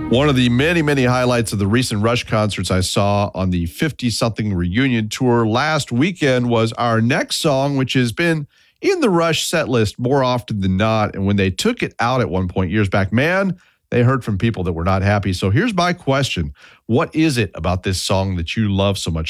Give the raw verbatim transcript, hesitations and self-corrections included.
One of the many, many highlights of the recent Rush concerts I saw on the fifty-something reunion tour last weekend was our next song, which has been in the Rush set list more often than not. And when they took it out at one point years back, man, they heard from people that were not happy. So here's my question. What is it about this song that you love so much?